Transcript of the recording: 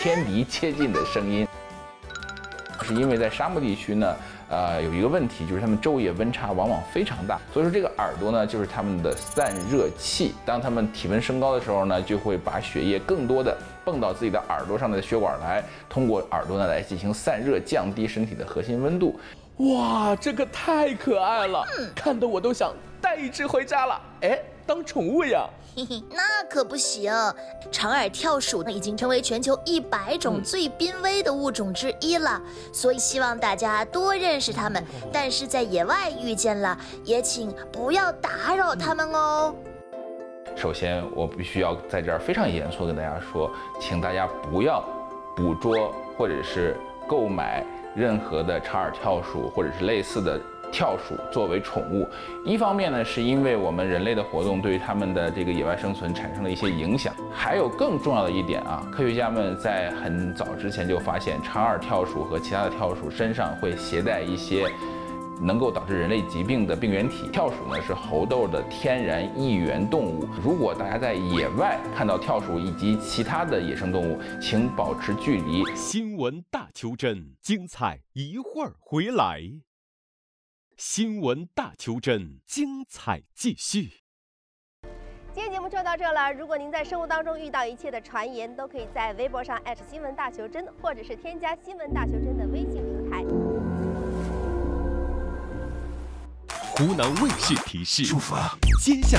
天敌接近的声音。是因为在沙漠地区呢，有一个问题，就是它们昼夜温差往往非常大，所以说这个耳朵呢，就是它们的散热器。当它们体温升高的时候呢，就会把血液更多的泵到自己的耳朵上的血管来，通过耳朵呢来进行散热，降低身体的核心温度。 哇，这个太可爱了，看得我都想带一只回家了，哎，当宠物呀。 那可不行，长耳跳鼠已经成为全球100种最濒危的物种之一了，所以希望大家多认识它们。但是在野外遇见了，也请不要打扰它们哦。 首先，我必须要在这儿非常严肃地跟大家说，请大家不要捕捉或者是购买任何的长耳跳鼠或者是类似的跳鼠作为宠物。一方面呢，是因为我们人类的活动对于它们的这个野外生存产生了一些影响。还有更重要的一点啊，科学家们在很早之前就发现，长耳跳鼠和其他的跳鼠身上会携带一些能够导致人类疾病的病原体。跳鼠呢是猴痘的天然益源动物。如果大家在野外看到跳鼠以及其他的野生动物，请保持距离。 新闻大秋针，精彩一会儿回来。新闻大秋针，精彩继续。 今天节目就到这了。如果您在生活当中遇到一切的传言，都可以在微博上新闻大球针，或者是添加新闻大球针的微信平台。 湖南卫视提示：接下